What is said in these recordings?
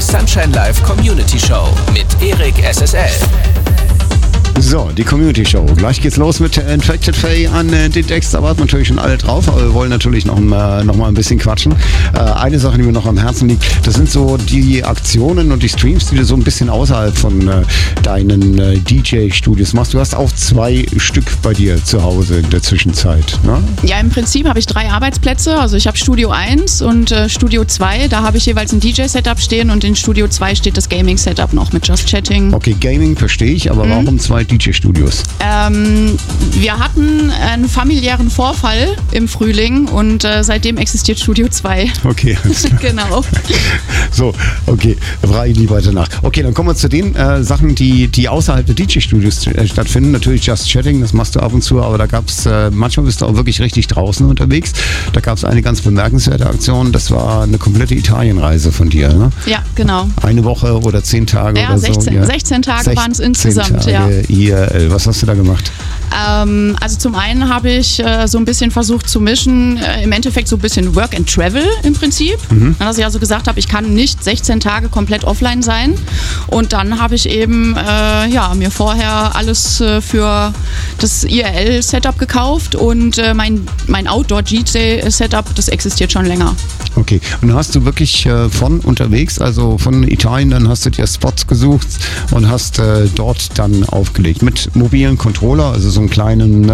Sunshine Live Community Show mit Erik SSL. So, die Community Show. Gleich geht's los mit Infected Faye an den Decks. Da warten natürlich schon alle drauf, aber wir wollen natürlich noch mal ein bisschen quatschen. Eine Sache, die mir noch am Herzen liegt, das sind so die Aktionen und die Streams, die du so ein bisschen außerhalb von deinen DJ-Studios machst. Du hast auch 2 Stück bei dir zu Hause in der Zwischenzeit, ne? Ja, im Prinzip habe ich 3 Arbeitsplätze. Also ich habe Studio 1 und Studio 2. Da habe ich jeweils ein DJ-Setup stehen und in Studio 2 steht das Gaming-Setup noch mit Just Chatting. Okay, Gaming verstehe ich, aber warum 2 DJ-Studios? Wir hatten einen familiären Vorfall im Frühling und seitdem existiert Studio 2. Okay. Genau. So, okay, da frage ich nie weiter nach. Okay, dann kommen wir zu den Sachen, die außerhalb der DJ-Studios stattfinden. Natürlich Just Chatting, das machst du ab und zu, aber da gab es, manchmal bist du auch wirklich richtig draußen unterwegs. Da gab es eine ganz bemerkenswerte Aktion, das war eine komplette Italienreise von dir, ne? Ja, genau. Eine Woche oder 10 Tage ja, oder 16, so? Ja, 16 Tage waren es insgesamt, Tage, ja. IRL. Was hast du da gemacht? Also zum einen habe ich so ein bisschen versucht zu mischen, im Endeffekt so ein bisschen Work and Travel im Prinzip. Dass ich also gesagt habe, ich kann nicht 16 Tage komplett offline sein. Und dann habe ich eben mir vorher alles für das IRL-Setup gekauft und mein Outdoor-DJ-Setup, das existiert schon länger. Okay, und hast du wirklich von unterwegs, also von Italien, dann hast du dir Spots gesucht und hast dort dann aufgelegt mit mobilen Controller, also so einen kleinen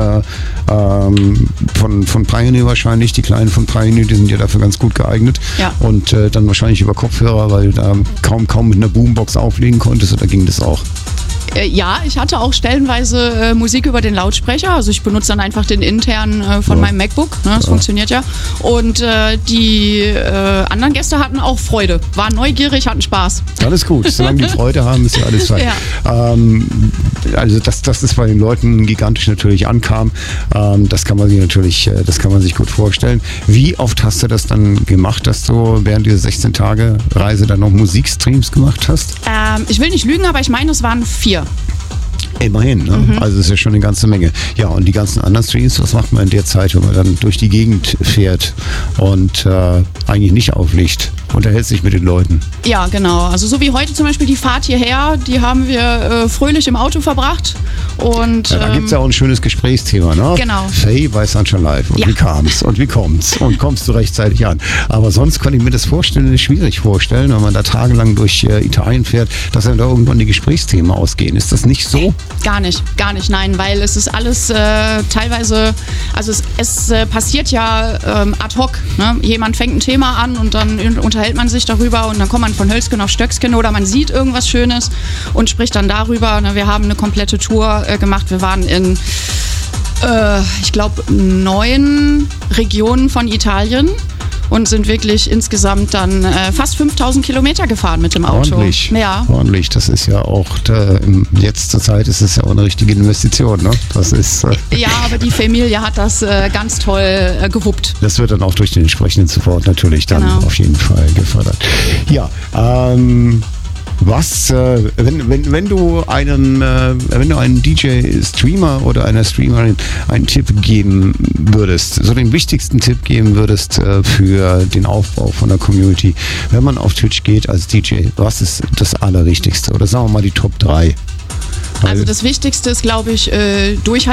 von Pioneer wahrscheinlich, die kleinen von Pioneer, die sind ja dafür ganz gut geeignet. Ja. Und dann wahrscheinlich über Kopfhörer, weil da kaum mit einer Boombox auflegen konntest, oder ging das auch? Ja, ich hatte auch stellenweise Musik über den Lautsprecher. Also ich benutze dann einfach den internen von meinem MacBook. Ne, das funktioniert ja. Und die anderen Gäste hatten auch Freude, waren neugierig, hatten Spaß. Alles gut, solange die Freude haben, ist ja alles fein. Ja. Also dass das bei den Leuten gigantisch natürlich ankam, das kann man sich gut vorstellen. Wie oft hast du das dann gemacht, dass du während dieser 16 Tage Reise dann noch Musikstreams gemacht hast? Ich will nicht lügen, aber ich meine, es waren 4. Immerhin, ne? Also das ist ja schon eine ganze Menge. Ja, und die ganzen anderen Streams, was macht man in der Zeit, wenn man dann durch die Gegend fährt und eigentlich nicht auflegt? Unterhält sich mit den Leuten. Ja, genau. Also so wie heute zum Beispiel die Fahrt hierher, die haben wir fröhlich im Auto verbracht. Und, ja, da gibt es ja auch ein schönes Gesprächsthema, ne? Genau. Faye bei Sunshine Live. Und wie kam's? Und wie kommt's? Und kommst du rechtzeitig an? Aber sonst kann ich mir das schwierig vorstellen, wenn man da tagelang durch Italien fährt, dass dann da irgendwann die Gesprächsthemen ausgehen. Ist das nicht so? Gar nicht, nein, weil es ist alles teilweise, also es passiert ja ad hoc. Ne? Jemand fängt ein Thema an und dann unterhält man sich darüber und dann kommt man von Hölzgen auf Stöcksken oder man sieht irgendwas Schönes und spricht dann darüber. Ne? Wir haben eine komplette Tour gemacht. Wir waren in, ich glaube, 9 Regionen von Italien. Und sind wirklich insgesamt dann fast 5000 Kilometer gefahren mit dem Auto. Ordentlich. Ja. Ordentlich. Das ist ja auch, jetzt zur Zeit ist es ja auch eine richtige Investition. Ne? Das ist, ja, aber die Familie hat das ganz toll gewuppt. Das wird dann auch durch den entsprechenden Support natürlich dann auf jeden Fall gefördert. Ja, wenn du einen DJ-Streamer oder einer Streamerin einen Tipp geben würdest, so den wichtigsten Tipp geben würdest für den Aufbau von der Community, wenn man auf Twitch geht als DJ, was ist das Allerwichtigste? Oder sagen wir mal die Top 3? Also das Wichtigste ist, glaube ich,